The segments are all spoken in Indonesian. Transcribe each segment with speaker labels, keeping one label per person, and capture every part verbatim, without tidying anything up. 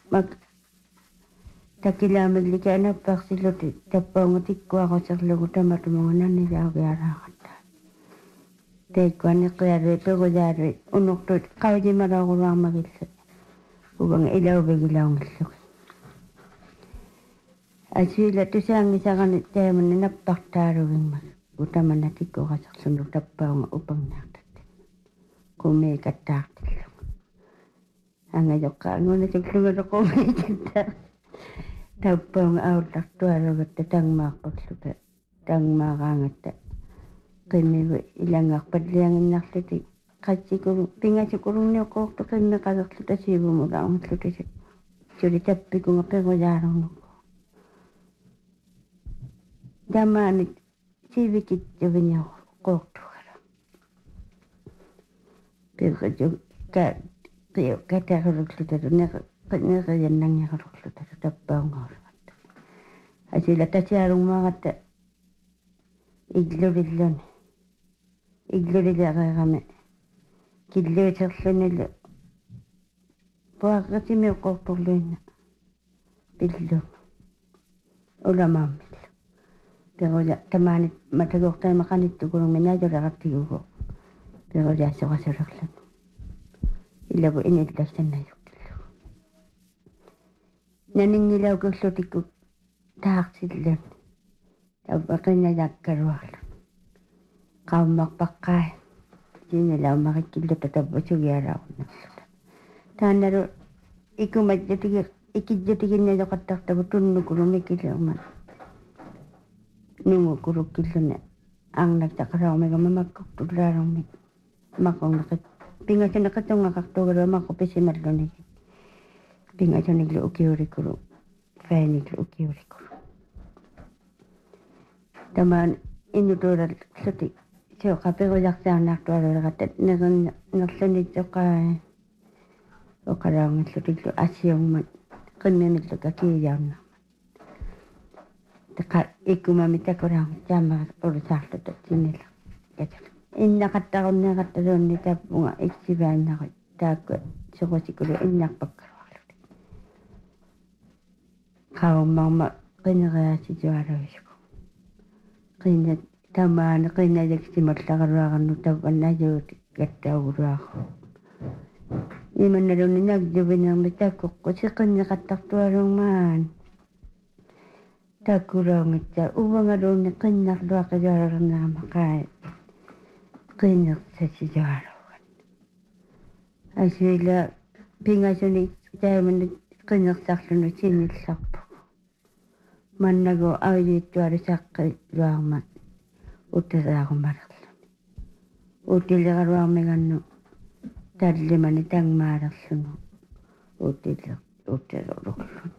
Speaker 1: mak takilaamallika anappaarsiluti tappaunga tikkuaqusarlugu tamatumunganani jaaviaraaqatta teikkuaniqqiarui perujaarui unortut qaujimalaaruarmagillu uvanga ilauvigilaungillugi asila tusaangisarani taamanna nappartaalugimmag utamana tikkuqasarlunu tappaunga upangnaartat kumiikattaartillu angajoqqa anguna tuklungaluqumiikatta tappaunga aullartualugatta tangmaaqpulluta tangmaaqaangatta qimmivi ilangaarpallianginnarluti qatsiku pingasikurunnioqoortu qimmeqalerluta siivumulaarngalluta suli tappikunga perujaalornukku tamaanit siivikitjuviniorqoortugala perju ka qio katarulukluta neqa neqiyannangiarulukluta tappaungaarluta asila tasialungmaaqatta iglulilluni iglulilaqeerami killuuserlunillu puaqqitimioqqorturluinna pillu ulamaamillu peruja tamaanit matagortaimaqanittukulungmi naajulaqartigugo perujaassoqasulurlun illagu inillassannajukkillu naninngilaukullutikku taaqsillun tabbaqinnajakkaruarlu qaummarpaqqaa sinilaumaqikkilluta tabbasugialaarunnarluta taannaru ikumajjutigi ikijjutiginnajoqattartagu tunnukulumikillerman nungukurukkilluna arnaktaqaraumigama makkuktullaalormi maqorneqit pingasaneqatungaqartuugalua maqqu pisimallunigi pingasaniglu ukiulikulu fainiglu ukiulikulu tamaan innutuulalluti sioqaperujarsaarnaartualuleqatta neqinnerlunitsoqaa oqalaungallutillu assiungman qimmimilluka kiiyaarna taqa ikkumami takuraang taamma urusaarluta sinilla katak innaqattaqunneqattaluunni tappunga iksivaannaqut taakku soqosikulu innarpakkaruarluti qaummarma qineriaasisualuisuku qinna tamaana qinnajaksimallaruaqarnu tavvannajuuti kattauguluaqu imannalunni nagjuvinermi takkuqqu siqinneqattartualungmaan takkulaungitsa uvangaluunni qinnarluaqilualernaamaqaa qinnersasisualuugan asila pingasuni taamanni qinnersarlunu sinillarpu mannagu aujittualu saqqiluarma utasaarumalerluni utiliqaluarmigannu tallimani tangmaalerlunu utili utilulullunu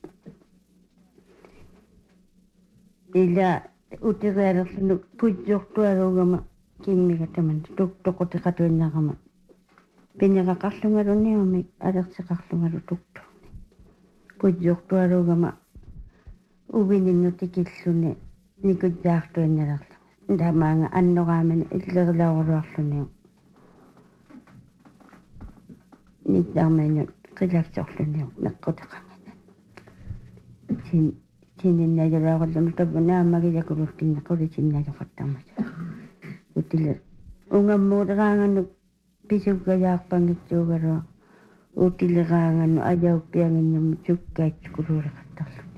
Speaker 1: ila utiqalerlunu pujjortualuugama kimmigataman tuktoqutiqatuinnaqama pinniqaqarlungalunniumi alersiqarlungalu tuktuuni pujjortualuugama uvininnutikilluni nikutsaartuinnalerlu tamaanga annoqaamani illerilauruarluniu nittarminu qilaksorluniu neqqutiqanganan sin sininnaajulaaqullumu tappunaammagilakuluttinna qulisinnajoqattarmata utile ungammuuleqaangannu pisuggajaarpangitsuugalua utileqaangannu ajauppianginnummu sukkaitsukuluuleqattarluni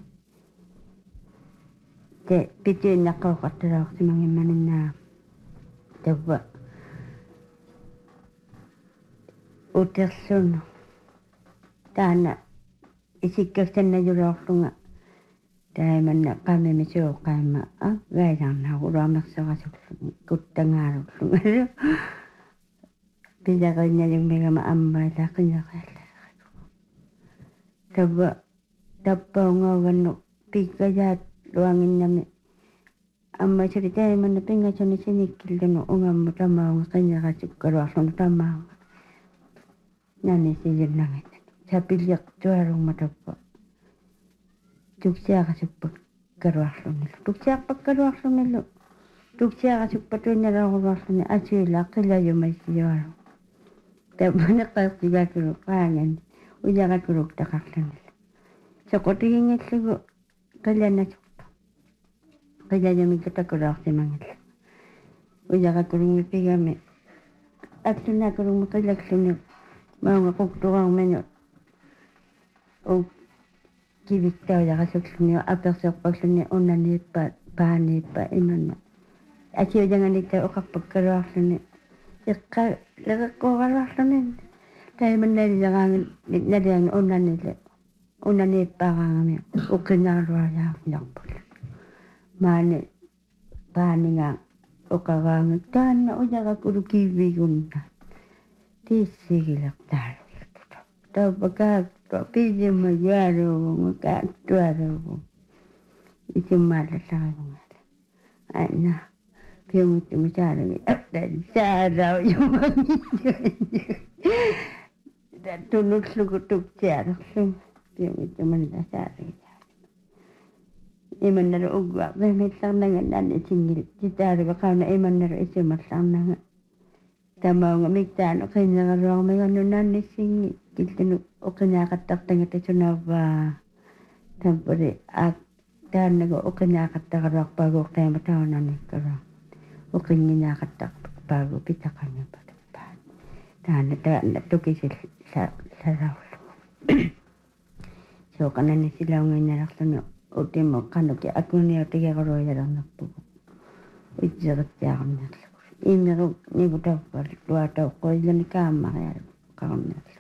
Speaker 1: te pitiinnaqqauqattalauqsimangimmaninaa tappa uterlunu taana isikkaksannajuloorlunga taimanna qamimisuuqqaimma a gailarnaaruamersoqasullun kuttangaarullungalu pilaqinnalummigama ammailaqinneqiallaleqatu tappa tappaungaugannu pikkajaat luanginnami amma suri taimanna pingasuni sinikkillunu ungammu tamaunga qinneqasukkaluarlunu tamaunga nani siyunnangit sapilliqtuarungma tappa tuksiaqasuppakkaluarlunillu tuksiaqpakkaluarlunillu tuksiaqasuppatuinnalaruarluni asiila qilayumaissiuaru tappa neqqaertigaakulu qaangani ujaqakuluk taqarlunillu soqotigingillugu qillanasukta qillayami katakularsimangilla uyaqakulungmi pigami attunakulungmi qillaksluni maunga quktuqarminu u kivittaujarasukluni aperseorpalluni unnaniippa paaniippa imanna atiujanganitta uqarpakkaluarluni iqqa leqeqqoorallarluni taimannaliaraangin naliangi unnanille unnaniippaaraangami uqinaaruariaarnarpul maani paaninga uqaraangi taanna ujaqakulu kivigunna tiissigilertaalullatuta taupakaattua pisimma jaaruugunga kaattuaruugun isimmaallallarivungala aina piunguttumu saarami aptan saarau yumangijuanju tattunullugu tuktiarerlum piunguttumunilla saaragi imannaru ugwa pemillarnanga nanni singil sitaaruga qauna imannaru isimallarnanga tamaunga miktaanu qinneqaluarmigannu nanni singi kiltunu uqinaaqattartangata sunavvaa tampuri aak taannagu uqinaaqattaqaluarpaaguuq taima taunannikkala uqinnginaaqattaqpaagu pitaqanngapatappaa taanna taanna tukisil salaullu sooqananni silaunginnararlunu utimu qanuki akuniutigeqaruiyalarnarpugu ujjeritsiaqarnerlu imiru nibutappal luatauqqoillani kaammarialu qarnerlu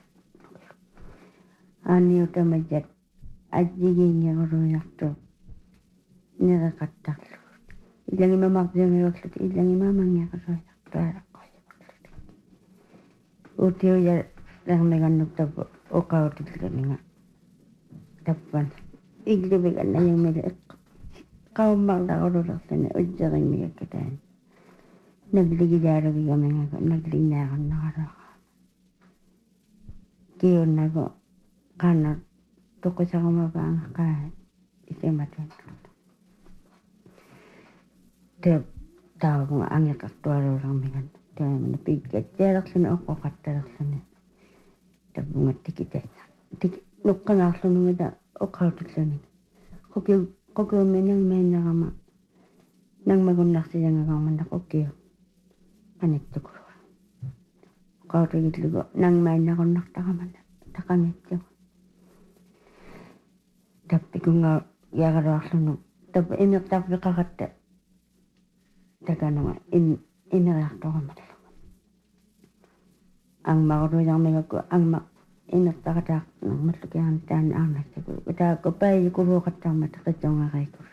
Speaker 1: aaniutamajat ajjigiingeqaruiartu nereqattarlu illangimamartiungiuarlut illangimamangeqaruiartualaqqoiaqarlut utiuya lermigannuktapu uqautilluniga tappan iglibiganayummili iqqa qaummarlaqululerluni ujjerinmigakkataan nagligidaarugigamengaku naglignaarunnaqaluaqa kiunnagu qanna tuqusaqumavaanga qaa isimateennu te taagunga angeqartualuulermigan taamana pikkatsialerluni oqqoqattalerluni tapunga tikitaisa tik nuqqanaarlunungita oqautilluni qokiu qokiumminangmainnerama nangmagunnarsiyangagarmanna qokiu qanittukulu qautigillugu nangmainnaqunnertaqamanna taqangitsugu tappikunga yaqaluarlunu tappa imirtarpiqaqatta takanunga in ineriartoqamallu angmaqulujarmigakku angma imirtaqataaqnermallukiarni taanna aarnassakulu taakku paayikuluuqattarmata qitsuungaqaikulu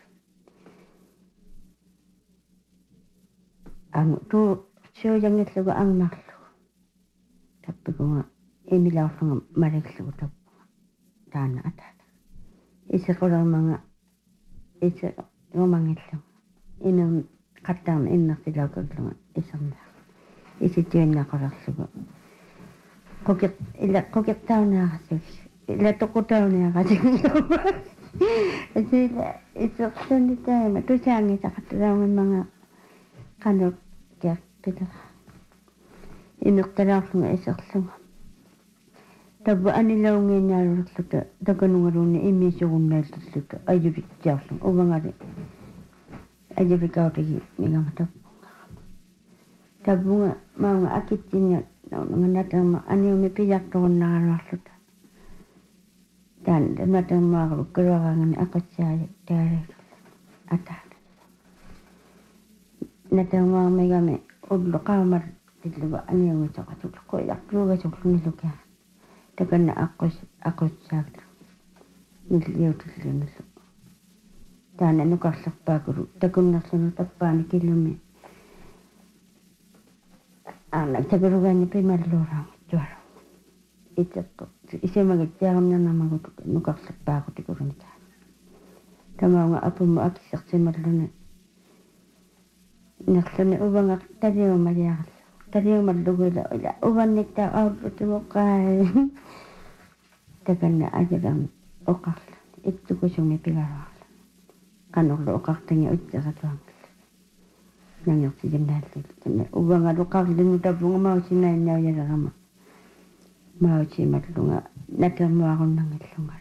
Speaker 1: ang tu siujangillugu angmarlugu tappikunga imilaarlunga maliklugu tappunga taanna ataata isiqulermanga isiqumangilluga inern qattarna innersilaukalluga isernar isitiunnaqolerlugu qokiq illa qokiqtaunaaqasuk illa toqutaunaaqasuk isila iserluni taima tusaangisaqattaraungimmanga qanuk kiaqqilera imiqtalaarlunga iserluga tabba anilaungiinaalulerluta takanungaluunni immiisugunnaallerluta ajuvitsaarlunga uvangari ajuvikautigi migama tappunga tabunga maunga akitsinga naunganatama aniumi pijartorunnaqaluarluta taan natamaaru kaluarangani aqatsaaja taaleerlu ataata natamaarmigami ullu qaamar tilluga aniumisaqatullu qoyaqluugasuklunnillukia takanna aqqus aqussaaklu nilliutillunillu taana nukarlerpaakulu takunnerlunu tappaani killumi anak takuruganni pimalluuraangittuaru itseqqu isimagittiaqamnernamagutu nukarlerpaakutikurunitaa tamaunga apummu akissersimalluni nerluni uvangaq taliumaliaqallu taliumalluguila ila uvannittaa aullutumoqqaai takanna ajalam oqarlu ittukusumi pigaruarlu qanurlu oqartingi utseratuangallu nangersiginnaallu uvangalu qarlinu tapunga mausimainnaujalaama mausimallunga natermuarunnangallunga